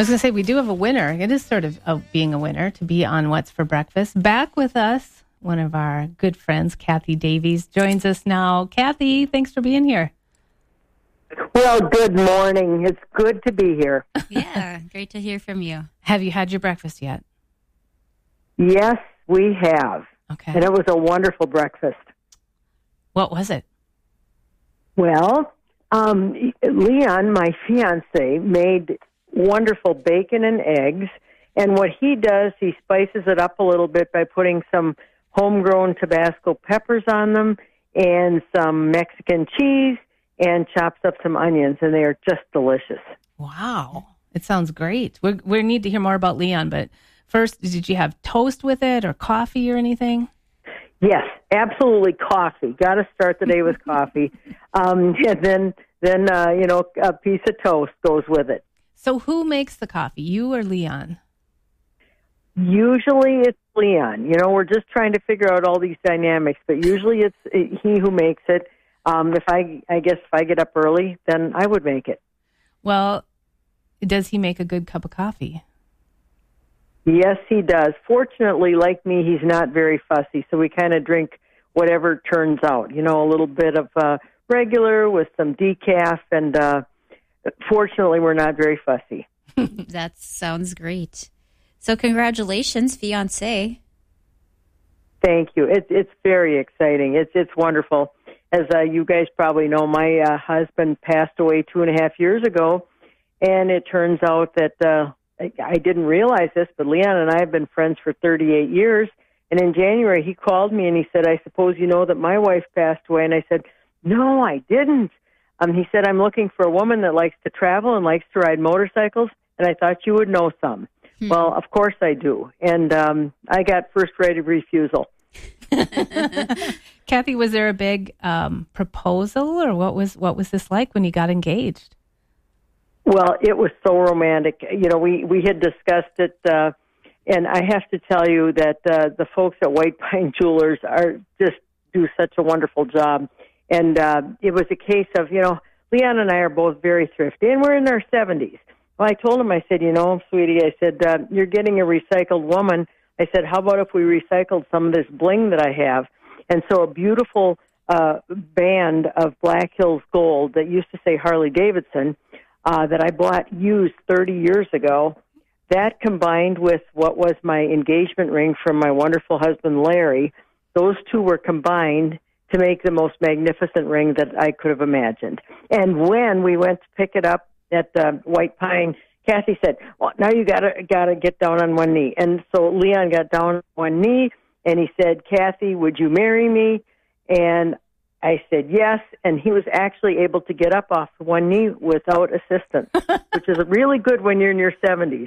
was going to say, we do have a winner. It is sort of being a winner to be on What's for Breakfast. Back with us, one of our good friends, Kathy Davies, joins us now. Kathy, thanks for being here. Well, good morning. It's good to be here. Yeah, great to hear from you. Have you had your breakfast yet? Yes, we have. Okay. And it was a wonderful breakfast. What was it? Well, Leon, my fiance, made wonderful bacon and eggs. And what he does, he spices it up a little bit by putting some homegrown Tabasco peppers on them and some Mexican cheese and chops up some onions, and they are just delicious. Wow. It sounds great. We need to hear more about Leon, but first, did you have toast with it or coffee or anything? Yes, absolutely coffee. Got to start the day with coffee. And then a piece of toast goes with it. So who makes the coffee, you or Leon? Usually it's Leon. We're just trying to figure out all these dynamics, but usually it's he who makes it. If I get up early, then I would make it. Well, does he make a good cup of coffee? Yes, he does. Fortunately, like me, he's not very fussy, so we kind of drink whatever turns out. A little bit of regular with some decaf, and fortunately, we're not very fussy. That sounds great. So congratulations, fiancé. Thank you. It's very exciting. It's wonderful. As you guys probably know, my husband passed away 2.5 years ago, and it turns out that I didn't realize this, but Leon and I have been friends for 38 years. And in January, he called me and he said, "I suppose you know that my wife passed away." And I said, "No, I didn't." He said, "I'm looking for a woman that likes to travel and likes to ride motorcycles, and I thought you would know some." Well, of course I do. And I got first right of refusal. Kathy, was there a big proposal, or what was this like when you got engaged? Well, it was so romantic. We had discussed it, and I have to tell you that the folks at White Pine Jewelers do such a wonderful job. And it was a case of, Leon and I are both very thrifty, and we're in our 70s. Well, I told him, I said, sweetie, I said, you're getting a recycled woman. I said, how about if we recycled some of this bling that I have? And so a beautiful band of Black Hills Gold that used to say Harley Davidson that I bought used 30 years ago, that combined with what was my engagement ring from my wonderful husband, Larry, those two were combined to make the most magnificent ring that I could have imagined. And when we went to pick it up at White Pine, Kathy said, "Well, now you gotta get down on one knee." And so Leon got down on one knee, and he said, "Kathy, would you marry me?" And I said yes, and he was actually able to get up off one knee without assistance, which is really good when you're in your 70s.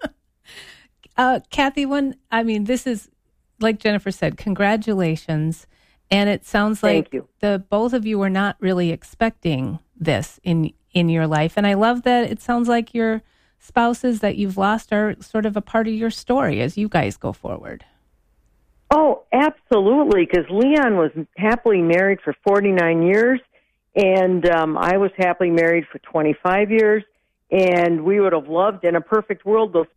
Kathy, this is, like Jennifer said, congratulations. And it sounds like the both of you were not really expecting this in your life. And I love that it sounds like your spouses that you've lost are sort of a part of your story as you guys go forward. Oh, absolutely, because Leon was happily married for 49 years, and I was happily married for 25 years, and we would have loved, in a perfect world, those